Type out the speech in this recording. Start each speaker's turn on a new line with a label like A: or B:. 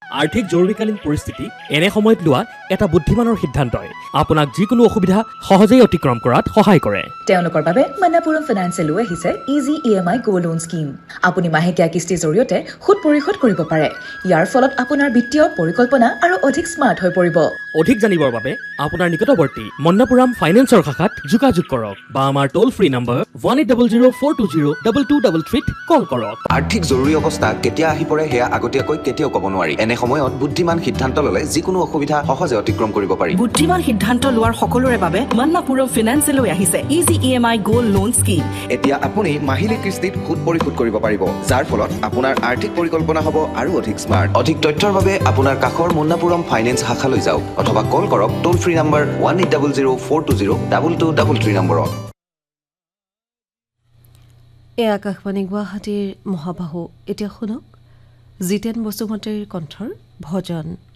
A: আৰ্থিক জৰুৰীকালীন পৰিস্থিতি এনে সময়ত লোৱা এটা বুদ্ধিমানৰ সিদ্ধান্তই আপোনাক যিকোনো অসুবিধা সহজেই অতিক্ৰম কৰাত সহায় কৰে।
B: তেওঁলোকৰ বাবে মন্নাপুৰম ফাইনেন্সে লৈ আহিছে ইজি EMI গো লোন স্কিম। আপুনি মাহেকীয়া কিস্তিৰ জৰিয়তে সুদ পৰিশোধ কৰিব পাৰে। ইয়াৰ ফলত আপোনাৰ বিত্তীয় পৰিকল্পনা আৰু অধিক স্মাৰ্ট হৈ পৰিব।
A: অধিক জানিবৰ বাবে আপোনাৰ নিকটৱৰ্তী মন্নাপুৰম ফাইনেন্সৰ শাখাত যোগাযোগ কৰক বা আমাৰ টোল ফ্ৰী নম্বৰ 1800-420-2233 কল কৰক।
C: আৰ্থিক জৰুৰী অৱস্থা কেতিয়া আহি পৰে সেয়া আগতীয়াকৈ কেতিয়াও ক'ব নোৱাৰি। এনে সময়ত বুদ্ধিমান সিদ্ধান্ত ল'লে যিকোনো অসুবিধা সহজে অতিক্ৰম কৰিব পাৰি।
D: বুদ্ধিমান সিদ্ধান্ত লোৱাৰ সকলোৰে বাবে মন্নাপুৰম ফাইনেন্সে লৈ আহিছে ইজি EMI গো লোন স্কিম।
C: এতিয়া আপুনি মাহিলী কিস্তিত সুদ পৰিশোধ কৰিব পাৰিব, যাৰ ফলত আপোনাৰ আৰ্থিক পৰিকল্পনা হ'ব আৰু অধিক স্মাৰ্ট। অধিক তথ্যৰ বাবে আপোনাৰ কাষৰ মন্নাপুৰম ফাইনেন্স শাখালৈ যাওক অথবা কল কৰক টোল ফ্ৰী নম্বৰ 1800-420-2233 নম্বৰত।
E: এই আকাশবাণী গুৱাহাটীৰ মহাবাহু। এতিয়া শুনক জিতেন বসুমতীৰ কণ্ঠৰ ভজন।